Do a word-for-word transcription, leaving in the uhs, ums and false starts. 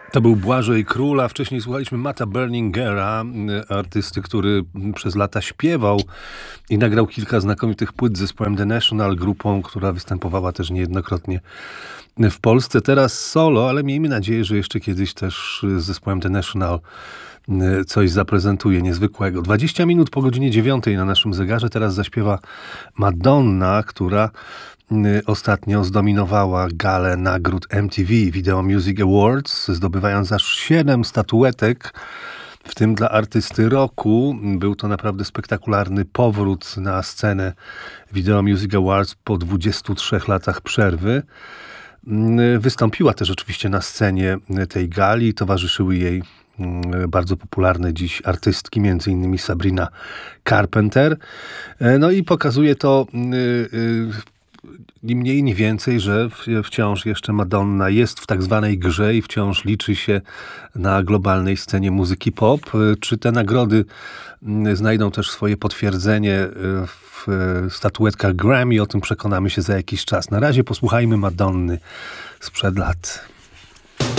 To był Błażej Król, a wcześniej słuchaliśmy Matta Berningera, artysty, który przez lata śpiewał i nagrał kilka znakomitych płyt z zespołem The National, grupą, która występowała też niejednokrotnie w Polsce. Teraz solo, ale miejmy nadzieję, że jeszcze kiedyś też z zespołem The National coś zaprezentuje niezwykłego. dwadzieścia minut po godzinie dziewiątej na naszym zegarze. Teraz zaśpiewa Madonna, która ostatnio zdominowała galę nagród M T V Video Music Awards, zdobywając aż siedem statuetek, w tym dla artysty roku. Był to naprawdę spektakularny powrót na scenę Video Music Awards po dwudziestu trzech latach przerwy. Wystąpiła też oczywiście na scenie tej gali, towarzyszyły jej bardzo popularne dziś artystki, między innymi Sabrina Carpenter. No i pokazuje to ni mniej, ni więcej, że wciąż jeszcze Madonna jest w tak zwanej grze i wciąż liczy się na globalnej scenie muzyki pop. Czy te nagrody znajdą też swoje potwierdzenie w statuetkach Grammy? O tym przekonamy się za jakiś czas. Na razie posłuchajmy Madonny sprzed lat.